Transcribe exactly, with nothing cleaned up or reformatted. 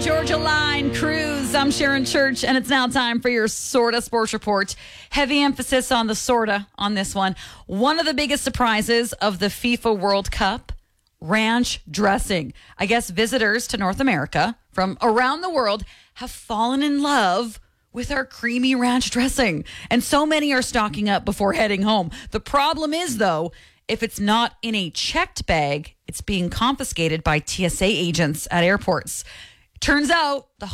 Georgia Line Cruise. I'm Sharon Church, and it's now time for your Sorta Sports Report. Heavy emphasis on the sorta on this one. One of the biggest surprises of the FIFA World Cup, ranch dressing. I guess visitors to North America from around the world have fallen in love with our creamy ranch dressing. And so many are stocking up before heading home. The problem is, though, if it's not in a checked bag, it's being confiscated by T S A agents at airports. Turns out the